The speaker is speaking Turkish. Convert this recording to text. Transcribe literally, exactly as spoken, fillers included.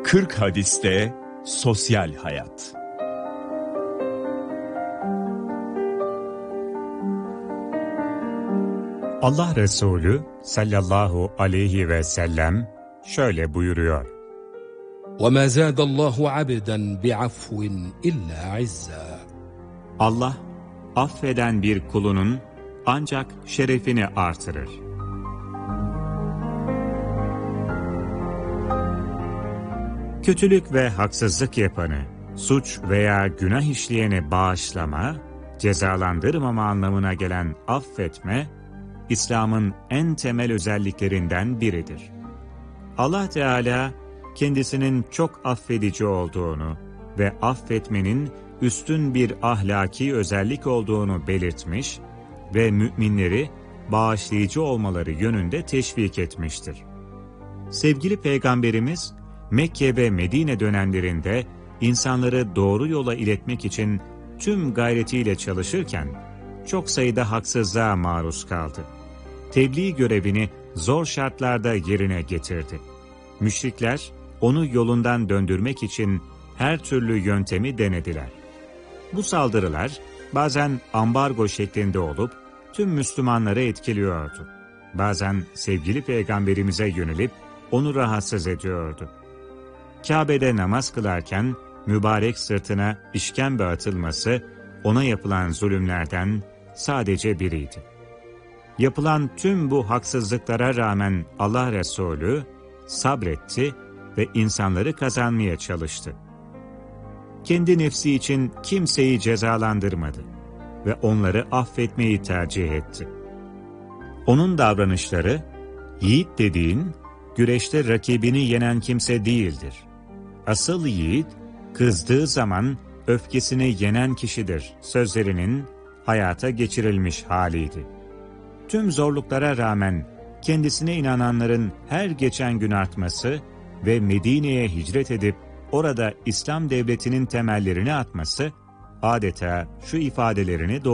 kırk hadiste sosyal hayat. Allah Resulü sallallahu aleyhi ve sellem şöyle buyuruyor: وَمَا زَادَ اللّٰهُ عَبْدًا بِعَفْوٍ إِلَّا عِزًّا. Allah, affeden bir kulunun ancak şerefini artırır. Kötülük ve haksızlık yapanı, suç veya günah işleyeni bağışlama, cezalandırmama anlamına gelen affetme, İslam'ın en temel özelliklerinden biridir. Allah Teala, kendisinin çok affedici olduğunu ve affetmenin üstün bir ahlaki özellik olduğunu belirtmiş ve müminleri bağışlayıcı olmaları yönünde teşvik etmiştir. Sevgili Peygamberimiz, Mekke ve Medine dönemlerinde insanları doğru yola iletmek için tüm gayretiyle çalışırken, çok sayıda haksızlığa maruz kaldı. Tebliğ görevini zor şartlarda yerine getirdi. Müşrikler, onu yolundan döndürmek için her türlü yöntemi denediler. Bu saldırılar bazen ambargo şeklinde olup tüm Müslümanları etkiliyordu. Bazen sevgili Peygamberimize yönelip onu rahatsız ediyordu. Kabe'de namaz kılarken mübarek sırtına işkembe atılması ona yapılan zulümlerden sadece biriydi. Yapılan tüm bu haksızlıklara rağmen Allah Resulü sabretti ve insanları kazanmaya çalıştı. Kendi nefsi için kimseyi cezalandırmadı ve onları affetmeyi tercih etti. Onun davranışları, yiğit dediğin, güreşte rakibini yenen kimse değildir. Asıl yiğit, kızdığı zaman öfkesini yenen kişidir sözlerinin hayata geçirilmiş haliydi. Tüm zorluklara rağmen kendisine inananların her geçen gün artması ve Medine'ye hicret edip orada İslam devletinin temellerini atması adeta şu ifadelerini doğru